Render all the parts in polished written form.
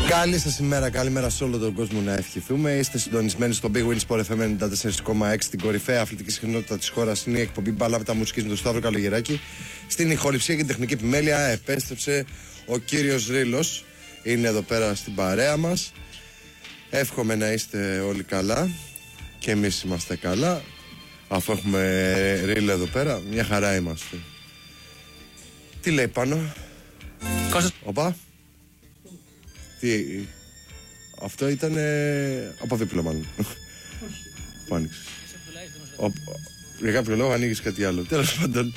Καλή σας ημέρα, καλημέρα σε όλο τον κόσμο να ευχηθούμε. Είστε συντονισμένοι στο Big Win Sport FM 94,6, την κορυφαία αθλητική συχνότητα της χώρας. Είναι η εκπομπή Μπαλάβητα Μουσικής με τον Σταύρο Καλογεράκη. Στην ηχοληψία και την τεχνική επιμέλεια επέστρεψε ο κύριος Ρήλος. Είναι εδώ πέρα στην παρέα μας. Εύχομαι να είστε όλοι καλά και εμείς είμαστε καλά. Αφού έχουμε Ρήλο εδώ πέρα, μια χαρά είμαστε. Τι λέει πάνω? Οπα. Τι, αυτό ήταν από δίπλα μάλλον. Που άνοιξες. Για κάποιο λόγο ανοίγεις κάτι άλλο. Τέλος πάντων.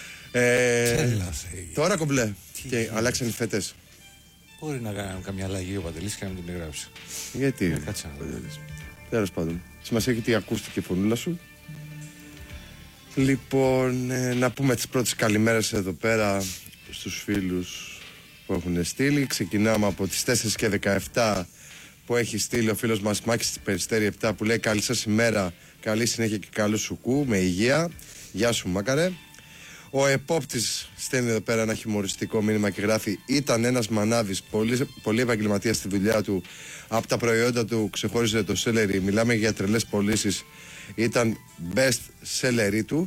Τώρα κομπλέ. Και αλλάξαν οι φέτες. Μπορεί να κάνει καμιά αλλαγή ο Παντελής και να μην την γράψει. Γιατί? Τέλος πάντων. Σημασία έχει τι ακούστηκε η φωνούλα σου. Λοιπόν, να πούμε τις πρώτες καλημέρες εδώ πέρα στους φίλους που έχουν στείλει. Ξεκινάμε από τις 4 και 17 που έχει στείλει ο φίλος μας Μάκης Περιστέρη 7 που λέει καλή σας ημέρα, καλή συνέχεια και καλό σουκού με υγεία. Γεια σου Μάκαρε. Ο επόπτης στέλνει εδώ πέρα ένα χιουμοριστικό μήνυμα και γράφει: ήταν ένας μανάβης, πολύ επαγγελματίας στη δουλειά του. Από τα προϊόντα του ξεχώριζε το σέλερι. Μιλάμε για τρελές πωλήσεις. Ήταν best sellerί του.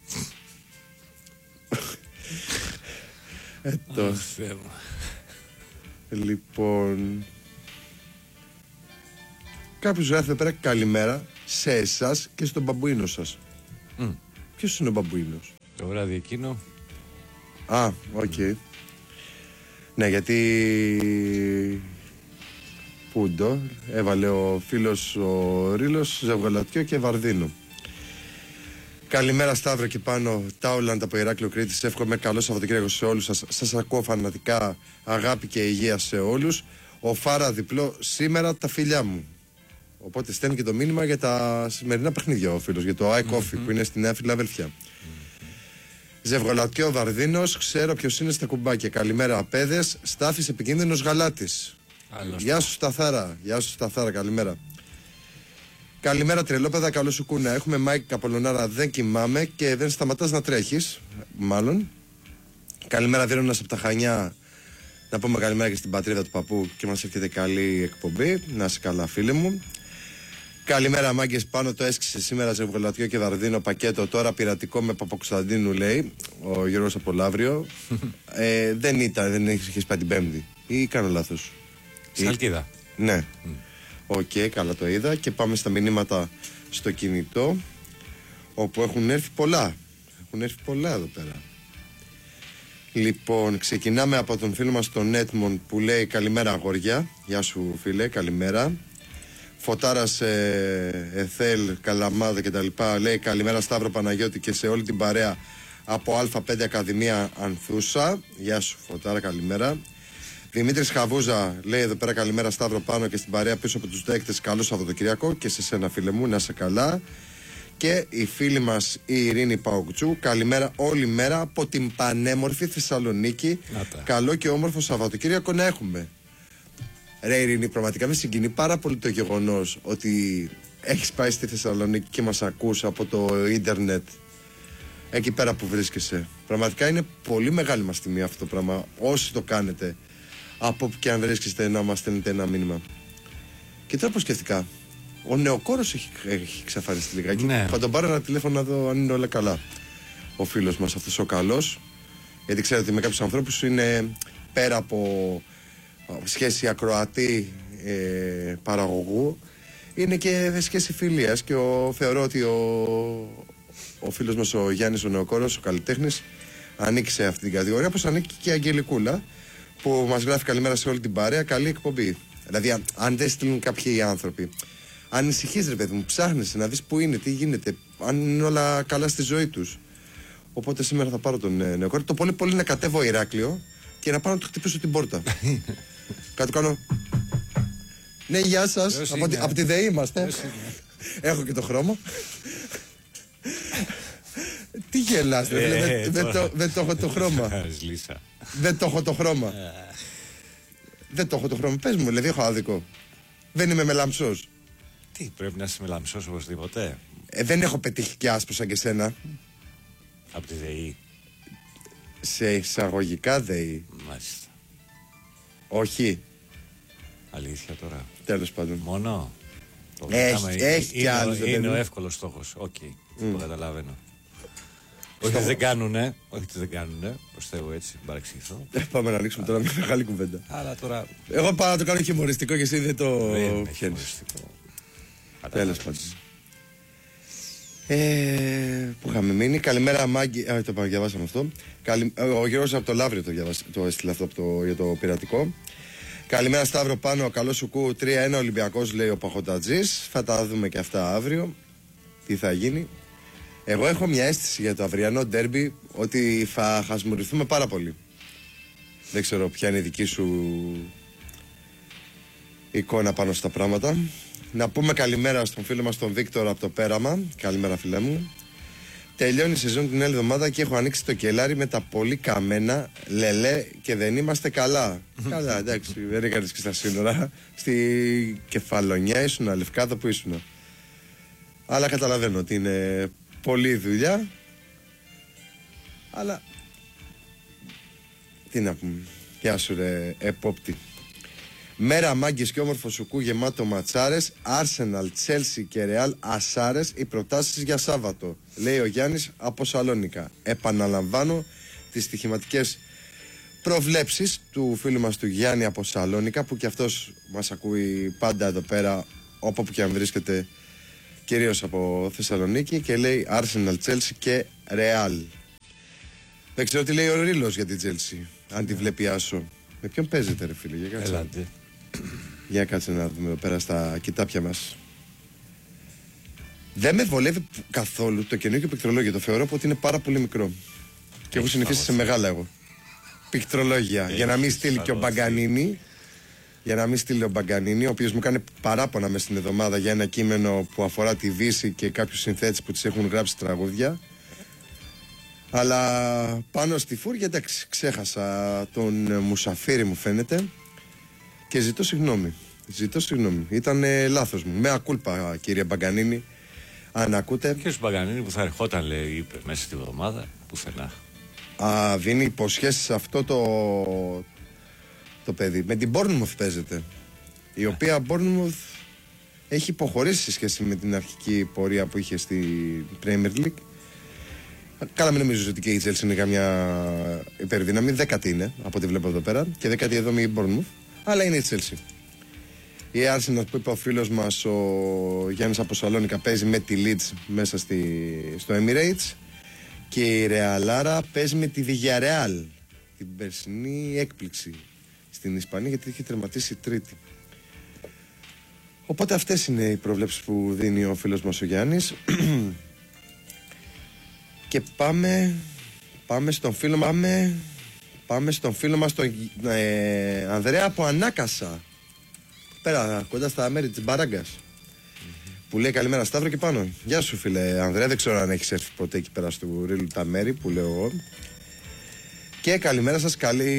Λοιπόν, κάποιος γράφει εδώ πέρα καλημέρα σε εσάς και στον μπαμπουίνο σας. Ποιος είναι ο μπαμπουίνος? Το βράδυ εκείνο. Α, οκ. Ναι, γιατί Πούντο έβαλε ο φίλος ο Ρήλος ζευγολατιό και βαρδίνο. Καλημέρα Σταύρο και πάνω τα Όλαντα από Ηράκλειο Κρήτης. Εύχομαι καλό Σαββατοκύριακο σε όλους σας. Σας ακούω φανατικά, αγάπη και υγεία σε όλους. Ο Φάρα διπλό σήμερα τα φιλιά μου. Οπότε στέλνει και το μήνυμα για τα σημερινά παιχνίδια ο φίλος, για το iCoffee που είναι στη Νέα Φιλαδέλφια. Ζευγολατιό Βαρδίνος, ξέρω ποιος είναι στα κουμπάκια. Καλημέρα απέδες. Στάφης επικίνδυνος γαλάτης. Γεια σου Σταθάρα, γεια σου Σταθάρα, καλημέρα. Καλημέρα τρελόπαιδα, καλό σου κούνα. Έχουμε Μάικ Καπολονάρα, δεν κοιμάμαι και δεν σταματάς να τρέχεις. Μάλλον. Καλημέρα Βίρονας από τα Χανιά. Να πούμε καλημέρα και στην πατρίδα του παππού και μας εύχεται καλή εκπομπή. Να είσαι καλά φίλοι μου. Καλημέρα μάγκες, πάνω το έσκησε σήμερα ζευγολατιό και Βαρδίνο πακέτο. Τώρα πειρατικό με Παπακοσταντίνου λέει ο Γιώργος από Λαύριο. Δεν ήταν, δεν είχε πάει την Πέμπτη. Ή κάνω λάθος? Σαλκίδα. Ναι. Οκ, καλά το είδα. Και πάμε στα μηνύματα στο κινητό, όπου έχουν έρθει πολλά. Έχουν έρθει πολλά εδώ πέρα. Λοιπόν, ξεκινάμε από τον φίλο μας τον Έτμον που λέει καλημέρα αγόρια. Γεια σου φίλε, καλημέρα. Φωτάρας Εθέλ, Καλαμάδα κτλ. Λέει καλημέρα Σταύρο Παναγιώτη και σε όλη την παρέα από Α5 Ακαδημία Ανθούσα. Γεια σου Φωτάρα, καλημέρα. Δημήτρης Χαβούζα λέει εδώ πέρα καλημέρα Σταύρο πάνω και στην παρέα πίσω από τους δέκτες. Καλό Σαββατοκυριακό και σε σένα φίλε μου, να είσαι καλά. Και η φίλη μας η Ειρήνη Παοκτζού, καλημέρα όλη μέρα από την πανέμορφη Θεσσαλονίκη. Καλό και όμορφο Σαββατοκύριακο να έχουμε. Ρε Ειρήνη, πραγματικά με συγκινεί πάρα πολύ το γεγονός ότι έχεις πάει στη Θεσσαλονίκη και μας ακούς από το ίντερνετ εκεί πέρα που βρίσκεσαι. Πραγματικά είναι πολύ μεγάλη μας τιμή αυτό το πράγμα. Όσοι το κάνετε, από όπου και αν βρίσκεστε, να μας στέλνετε ένα μήνυμα. Και τώρα πως σκεφτικά, ο Νεοκόρος έχει εξαφανιστεί λιγάκι. Ναι. Θα τον πάρω ένα τηλέφωνο να δω αν είναι όλα καλά. Ο φίλος μας αυτός ο καλός. Γιατί ξέρετε με κάποιους ανθρώπους είναι πέρα από σχέση ακροατή παραγωγού, είναι και σχέση φιλίας. Και θεωρώ ότι ο φίλος μας ο Γιάννης ο Νεοκόρος, ο καλλιτέχνης, ανήκει σε αυτή την κατηγορία, όπως ανήκει και η Αγγελικούλα που μας γράφει καλημέρα σε όλη την παρέα, καλή εκπομπή. Δηλαδή αν δεν στείλουν κάποιοι άνθρωποι, ανησυχείς ρε παιδί μου, ψάχνεσαι να δεις που είναι, τι γίνεται, αν είναι όλα καλά στη ζωή τους. Οπότε σήμερα θα πάρω τον Νεοκόρο. Το πολύ πολύ να κατέβω Ηράκλειο και να πάω να του χτυπήσω την πόρτα. Κάτω κάνω. Ναι, γεια σας. Από τη ΔΕΗ είμαστε. Έχω και το χρώμα. Τι γελάς, δεν το έχω το χρώμα. Δεν το έχω το χρώμα. Δεν το έχω το χρώμα. Πες μου, δηλαδή έχω άδικο. Δεν είμαι μελαμψός. Τι, πρέπει να είσαι μελαμψός οπωσδήποτε? Δεν έχω πετύχει και άσπρο σαν και σένα. Από τη ΔΕΗ. Σε εισαγωγικά ΔΕΗ. Μάλιστα. Όχι. Αλήθεια τώρα. Τέλος πάντων. Μόνο. Έχει κι άλλους. Είναι ο εύκολος στόχος. Οκ. Το καταλαβαίνω. Όχι ότι δεν κάνουνε. Όχι ότι δεν κάνουνε. Προστεύω έτσι. Μην παρεξηγηθώ. Πάμε να ανοίξουμε τώρα μια μεγάλη κουβέντα. Αλλά τώρα. Εγώ πάω να το κάνω χιουμοριστικό και εσύ δεν το πιάνεις. Τέλος πάντων. Που είχαμε μείνει. Καλημέρα, Μάγκη. Το διαβάσαμε αυτό. Ο Γιώργος από το Λαύριο το έστειλε αυτό για το πειρατικό. Καλημέρα, Σταύρο, πάνω. Καλό σου κου. 3-1 Ολυμπιακός, λέει ο Παχωτατζής. Θα τα δούμε και αυτά αύριο. Τι θα γίνει. Εγώ έχω μια αίσθηση για το αυριανό ντέρμπι ότι θα χασμουριθούμε πάρα πολύ. Δεν ξέρω ποια είναι η δική σου εικόνα πάνω στα πράγματα. Να πούμε καλημέρα στον φίλο μας τον Βίκτορα από το Πέραμα. Καλημέρα, φίλε μου. Τελειώνει η σεζόν την άλλη εβδομάδα και έχω ανοίξει το κελάρι με τα πολύ καμένα λελέ και δεν είμαστε καλά. Καλά, εντάξει, δεν έκανες και στα σύνορα. Στη Κεφαλονιά ήσουν, Λευκάδα που ήσουν. Αλλά καταλαβαίνω ότι είναι πολλή δουλειά. Αλλά τι να πούμε. Γεια σου ρε επόπτη. Μέρα μάγκες και όμορφο σουκού γεμάτο ματσάρες. Arsenal, Chelsea και Real ασάρες οι προτάσεις για Σάββατο, λέει ο Γιάννης από Σαλόνικα. Επαναλαμβάνω τις στοιχηματικές προβλέψεις του φίλου μας του Γιάννη από Σαλόνικα, που και αυτός μας ακούει πάντα εδώ πέρα όπου και αν βρίσκεται, κυρίως από Θεσσαλονίκη, και λέει Arsenal, Chelsea και Real. Δεν ξέρω τι λέει ο Ρίλος για την Chelsea, αν τη βλέπει άσο. Με ποιον παίζετε ρε φίλε, για κάτσε. Ελάτε. Για κάτσε να δούμε εδώ πέρα στα κοιτάπια μας. Δεν με βολεύει καθόλου το καινούργιο πληκτρολόγιο. Το θεωρώ ότι είναι πάρα πολύ μικρό. Και έχω συνηθίσει σε μεγάλα εγώ. Πληκτρολόγια. Για να μην στείλει και ο Μπαγκανίνη. Για να μην στείλει ο Μπαγκανίνη, ο οποίος μου κάνει παράπονα μες στην εβδομάδα για ένα κείμενο που αφορά τη Δύση και κάποιους συνθέτες που τις έχουν γράψει τραγούδια. Αλλά πάνω στη φούρια, εντάξει, ξέχασα τον Μουσαφίρι, μου φαίνεται. Και ζητώ συγγνώμη. Ζητώ συγγνώμη. Ήταν λάθος μου. Με ακούλπα, κύριε Μπαγκανίνη. Αν ακούτε. Ποιος Μπαγκανίνη που θα ερχόταν, λέει, είπε μέσα στη βδομάδα, πουθενά. Δίνει υποσχέσεις αυτό το παιδί. Με την Bournemouth παίζεται. Η οποία Bournemouth έχει υποχωρήσει σε σχέση με την αρχική πορεία που είχε στη Premier League. Καλά, μην νομίζω ότι και η Chelsea είναι καμιά υπερδύναμη. 10η είναι από ό,τι βλέπω εδώ πέρα. Και 17η η Bournemouth. Αλλά είναι η Chelsea. Η Arsenal που είπε ο φίλος μας ο Γιάννης από Σαλόνικα παίζει με τη Leeds μέσα στο Emirates. Και η Real παίζει με τη Villarreal, την περσινή έκπληξη στην Ισπανία, γιατί έχει τερματίσει τρίτη. Οπότε αυτές είναι οι προβλέψεις που δίνει ο φίλος μας ο Γιάννης. Και πάμε στον φίλο μας τον Ανδρέα από Ανάκασα, πέρα κοντά στα μέρη της Μπαράγκας, που λέει καλημέρα Σταύρο και πάνω. Γεια σου φίλε Ανδρέα, δεν ξέρω αν έχεις έρθει ποτέ εκεί πέρα στο Ρίλου τα μέρη που λέω εγώ. Και καλημέρα σας,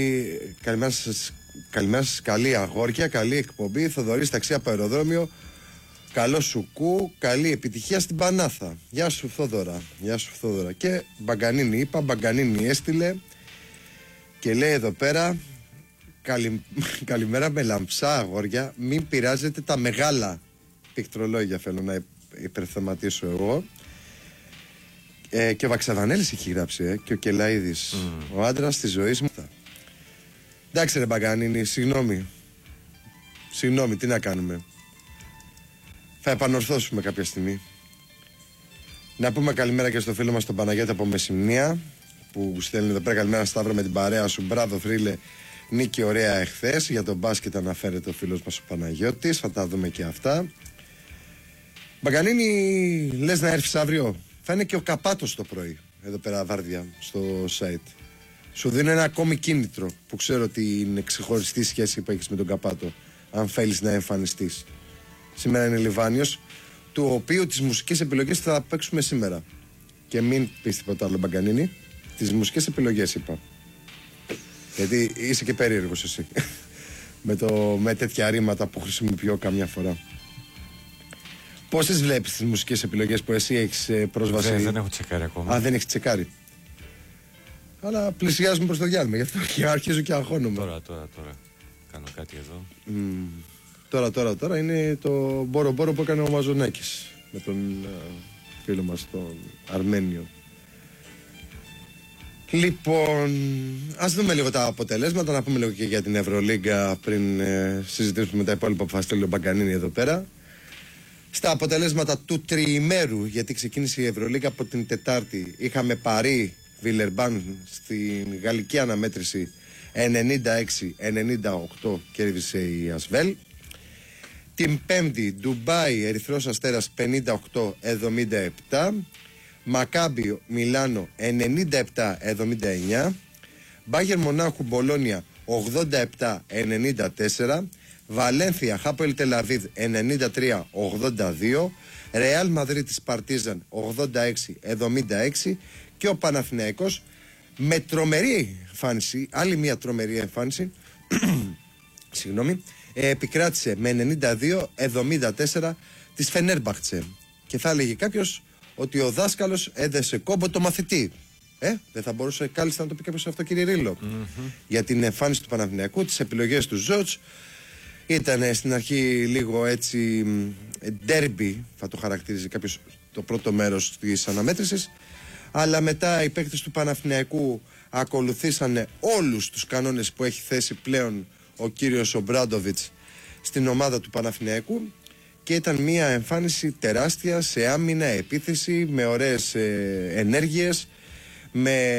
καλή αγόρια, καλή εκπομπή. Θοδωρής ταξί από αεροδρόμιο. Καλό σου κου, καλή επιτυχία στην Πανάθα. Γεια σου Θόδωρα. Και Μπαγκανίνη είπα, Μπαγκανίνη έστειλε και λέει εδώ πέρα καλημέρα με λαμψά αγόρια, μην πειράζετε τα μεγάλα πληκτρολόγια, θέλω να υπερθεματίσω εγώ. Και ο Βαξαδανέλης έχει γράψει και ο Κελαίδης, ο άντρας της ζωής μου. Εντάξει ρε Μπαγκανίνη, συγγνώμη, τι να κάνουμε. Θα επανορθώσουμε κάποια στιγμή. Να πούμε καλημέρα και στο φίλο μας τον Παναγιώτη από Μεσημνία, που στέλνει εδώ πέρα καλημέρα Σταύρο με την παρέα σου. Μπράβο θρύλε, νίκη ωραία εχθές. Για τον μπάσκετ αναφέρεται ο φίλος μας ο Παναγιώτης. Θα τα δούμε και αυτά. Μπαγκανίνη, λες να έρθεις αύριο? Θα είναι και ο Καπάτος το πρωί εδώ πέρα βάρδια στο site. Σου δίνω ένα ακόμη κίνητρο που ξέρω ότι είναι ξεχωριστή σχέση που έχεις με τον Καπάτο, αν θέλεις να εμφανιστείς. Σήμερα είναι Λιβάνιος, του οποίου τις μουσικές επιλογές θα παίξουμε σήμερα. Και μην πεις τίποτα άλλο Μπαγκανίνη, τις μουσικές επιλογές είπα. Γιατί είσαι και περίεργος εσύ με τέτοια ρήματα που χρησιμοποιώ καμιά φορά. Πώς τις βλέπεις τις μουσικές επιλογές που εσύ έχεις πρόσβαση? Δεν έχω τσεκάρει ακόμα. Δεν έχεις τσεκάρει. Αλλά πλησιάζουμε προς το διάλειμμα, γι' αυτό και αρχίζω και αγχώνομαι. Τώρα. Κάνω κάτι εδώ. Τώρα είναι το μπόρο-μπόρο που έκανε ο Μαζονάκης με τον φίλο μας τον Αρμένιο. Λοιπόν, ας δούμε λίγο τα αποτελέσματα, να πούμε λίγο και για την Ευρωλίγκα πριν συζητήσουμε τα υπόλοιπα που θα στείλει ο Μπαγκανίνη εδώ πέρα. Στα αποτελέσματα του τριημέρου, γιατί ξεκίνησε η Ευρωλίγκα από την Τετάρτη, είχαμε Παρί Βιλερμπάν στην γαλλική αναμέτρηση 96-98, κέρδισε η Ασβέλ. Την Πέμπτη Ντουμπάι Ερυθρός Αστέρας 58-77, Μακάμπι Μιλάνο 97-79, Μπάγερ Μονάχου Μπολόνια 87-94, Βαλένθια Χάπελ Τελαβίδ 93-82, Ρεάλ Μαδρίτης Παρτίζαν 86-76 και ο Παναθηναϊκός με τρομερή εμφάνιση, άλλη μια τρομερή εμφάνιση συγγνώμη, επικράτησε με 92-74 της Φενέρμπαχτσε. Και θα έλεγε κάποιος ότι ο δάσκαλος έδεσε κόμπο το μαθητή. Δεν θα μπορούσε κάλλιστα να το πει κάποιος αυτό, κύριε Ρίλο. Για την εμφάνιση του Παναθηναϊκού, τις επιλογές του Ζοτς. Ήταν στην αρχή λίγο έτσι ντέρμπι, θα το χαρακτηρίζει κάποιος, το πρώτο μέρος της αναμέτρησης. Αλλά μετά οι παίκτες του Παναθηναϊκού ακολουθήσανε όλους τους κανόνες που έχει θέσει πλέον ο κύριος Ομπράντοβιτς στην ομάδα του Παναθηναϊκού και ήταν μια εμφάνιση τεράστια σε άμυνα, επίθεση, με ωραίες ενέργειες, με